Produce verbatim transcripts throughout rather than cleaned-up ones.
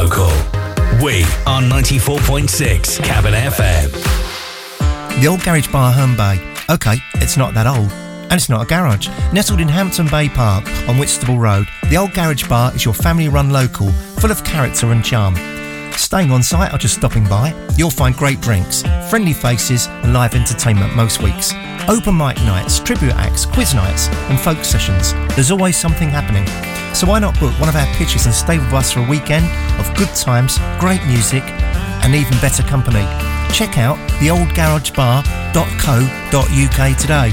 local. We are ninety-four point six Cabin F M. The Old Garage Bar, Herne Bay. OK, it's not that old. And it's not a garage. Nestled in Hampton Bay Park on Whitstable Road, the Old Garage Bar is your family-run local, full of character and charm. Staying on site or just stopping by, you'll find great drinks, friendly faces and live entertainment most weeks. Open mic nights, tribute acts, quiz nights and folk sessions. There's always something happening. So why not book one of our pitches and stay with us for a weekend of good times, great music and even better company. Check out the old garage bar dot co dot u k today.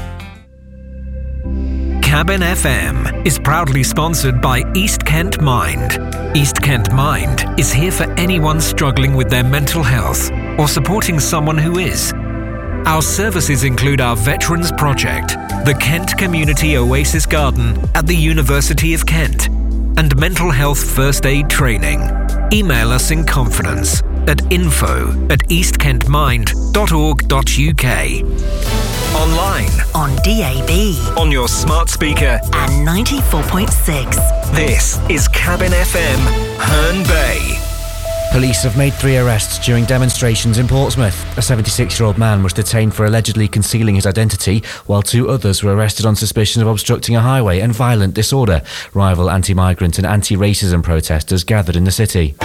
Cabin F M is proudly sponsored by East Kent Mind. East Kent Mind is here for anyone struggling with their mental health or supporting someone who is. Our services include our Veterans Project, the Kent Community Oasis Garden at the University of Kent, and mental health first aid training. Email us in confidence at info at east kent mind dot org dot u k. Online, on D A B, on your smart speaker, and ninety-four point six. This is Cabin F M, Herne Bay. Police have made three arrests during demonstrations in Portsmouth. A seventy-six-year-old man was detained for allegedly concealing his identity, while two others were arrested on suspicion of obstructing a highway and violent disorder. Rival anti-migrant and anti-racism protesters gathered in the city.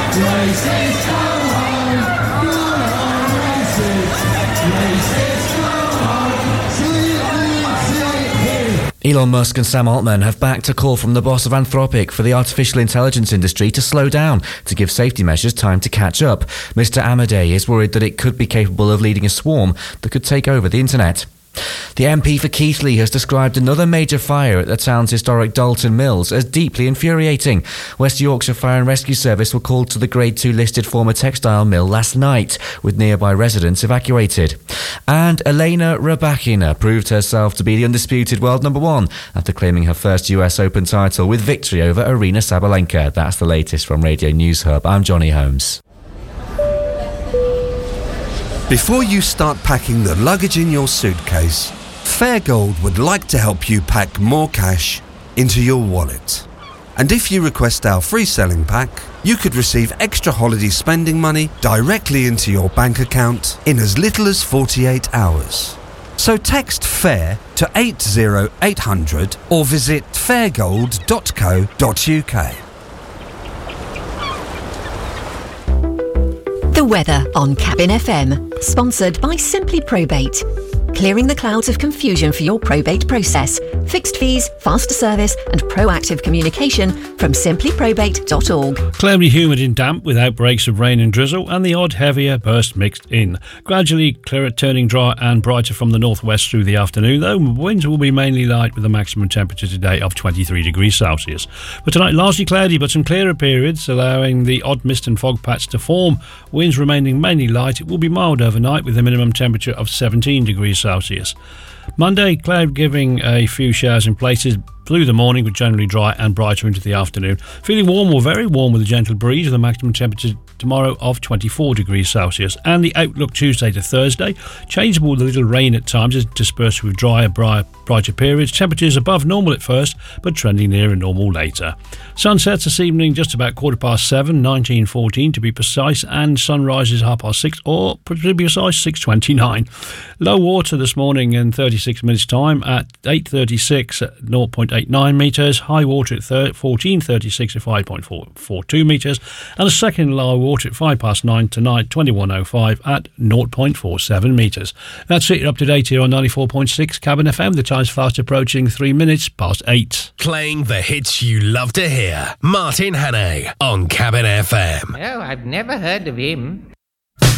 Elon Musk and Sam Altman have backed a call from the boss of Anthropic for the artificial intelligence industry to slow down to give safety measures time to catch up. Mister Amadei is worried that it could be capable of leading a swarm that could take over the internet. The M P for Keighley has described another major fire at the town's historic Dalton Mills as deeply infuriating. West Yorkshire Fire and Rescue Service were called to the Grade two listed former textile mill last night, with nearby residents evacuated. And Elena Rybakina proved herself to be the undisputed world number one after claiming her first U S Open title with victory over Arina Sabalenka. That's the latest from Radio News Hub. I'm Johnny Holmes. Before you start packing the luggage in your suitcase, Fairgold would like to help you pack more cash into your wallet. And if you request our free selling pack, you could receive extra holiday spending money directly into your bank account in as little as forty-eight hours. So text FAIR to eight zero eight hundred or visit fairgold dot co dot u k. The weather on Cabin F M, sponsored by Simply Probate. Clearing the clouds of confusion for your probate process. Fixed fees, faster service and proactive communication from simply probate dot org. Cloudy, humid and damp with outbreaks of rain and drizzle and the odd heavier burst mixed in. Gradually clearer, turning dry and brighter from the northwest through the afternoon, though winds will be mainly light with a maximum temperature today of twenty-three degrees Celsius. For tonight, largely cloudy but some clearer periods, allowing the odd mist and fog patch to form. Winds remaining mainly light. It will be mild overnight with a minimum temperature of seventeen degrees Celsius. Monday, cloud giving a few showers in places through the morning, but generally dry and brighter into the afternoon. Feeling warm or very warm with a gentle breeze with a maximum temperature tomorrow of twenty-four degrees Celsius. And the outlook Tuesday to Thursday, changeable with a little rain at times, interspersed with drier, brighter periods. Temperatures above normal at first, but trending nearer normal later. Sunsets this evening just about quarter past seven, nineteen fourteen to be precise, and sunrises half past six, or to be precise, six twenty-nine. Low water this morning in thirty-six minutes time at eight thirty-six at zero point eight nine metres, high water at fourteen thirty-six at five point four two metres, and a second low water at five past nine tonight, twenty-one oh five at zero point four seven metres. That's it, you're up to date here on ninety-four point six Cabin F M. The time's fast approaching three minutes past eight. Playing the hits you love to hear. Martin Hannay on Cabin F M. Oh, I've never heard of him.